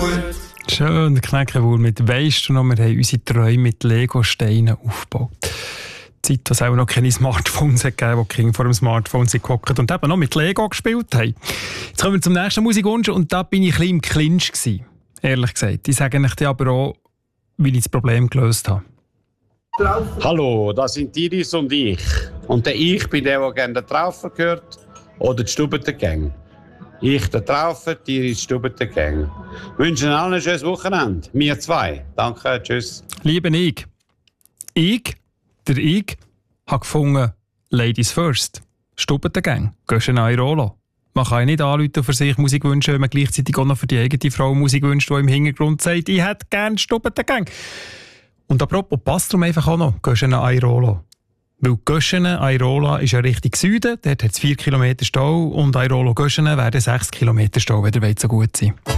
Schön, der Knäckewohl mit «Weisst du noch, wir haben unsere Träume mit Lego-Steinen aufgebaut». Die Zeit, wo es auch noch keine Smartphones gegeben hat, die Kinder vor dem Smartphone sind gehockt und eben noch mit Lego gespielt haben. Jetzt kommen wir zum nächsten Musikwunsch und da bin ich ein bisschen im Clinch gewesen, ehrlich gesagt. Ich sage euch aber auch, wie ich das Problem gelöst habe. Hallo, das sind Iris und ich. Und der ich bin der gerne den Traufer gehört oder die Stubbentengang. Ich der Traufer, die Iris Stubbentengang. Wünschen allen ein schönes Wochenende. Wir zwei. Danke, tschüss. Liebe ich, habe gefunden, Ladies first. Stubbentengang, gehst du ein Rollo. Man kann nicht anrufen für sich Musik wünschen, wenn man gleichzeitig auch noch für die eigene Frau Musik wünscht, die im Hintergrund sagt, ich hätte gerne Stubbentengang. Und apropos, passt darum einfach auch noch, gehst du ein Rollo. Weil Göschenen, Airola ist ja Richtung Süden, dort hat es 4 Kilometer Stau und Airolo Göschenen werden 6 Kilometer Stau, wenn ihr so gut sein wollt.